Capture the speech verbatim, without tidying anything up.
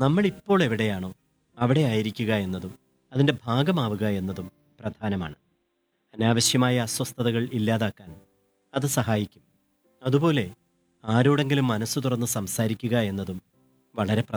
നമ്മളിപ്പോൾ എവിടെയാണോ അവിടെ ആയിരിക്കുക എന്നതും അതിൻ്റെ ഭാഗമാവുക എന്നതും പ്രധാനമാണ്. അനാവശ്യമായ അസ്വസ്ഥതകൾ ഇല്ലാതാക്കാൻ അത് സഹായിക്കും. അതുപോലെ ആരോടെങ്കിലും മനസ്സ് തുറന്ന് സംസാരിക്കുക എന്നതും വളരെ